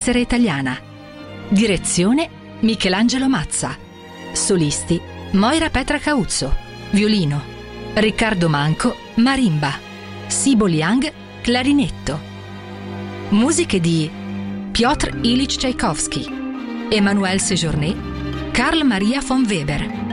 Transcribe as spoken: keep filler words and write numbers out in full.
essere italiana. Direzione Michelangelo Mazza. Solisti Moira Petra Cauzzo, violino; Riccardo Manco, marimba; Sibo Liang, clarinetto. Musiche di Piotr Ilyich Tchaikovsky, Emmanuel Sejourné, Carl Maria von Weber.